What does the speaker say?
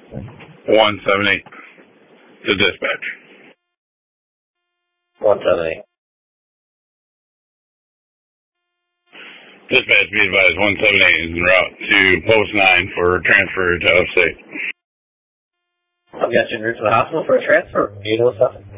178 to dispatch. 178. Dispatch, be advised, 178 is en route to Post 9 for transfer to upstate. I've got you en route to the hospital for a transfer. Do you know something?